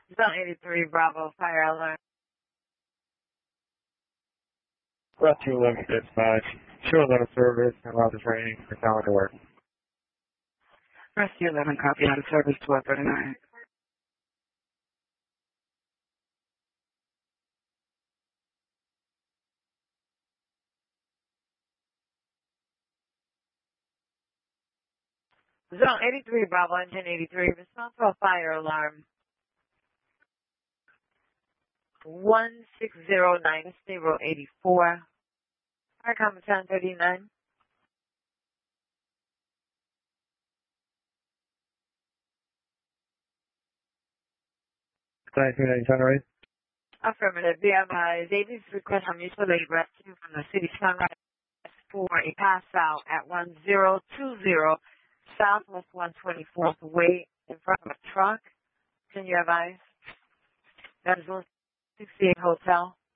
Zone 83, Bravo, fire alarm. Route 211 dispatch. Show out of service and allow the training for calendar work. Rescue 11, copy out of service 1239. Zone 83, Bravo, engine 83, response to a fire alarm. 1609084. Fire common 1039. Right? Affirmative. Be advised, Davies request from mutual aid rescue from the city Sunrise for a pass out at 1020 Southwest 124th Way in front of a truck. Can you advise? That is 168 Hotel.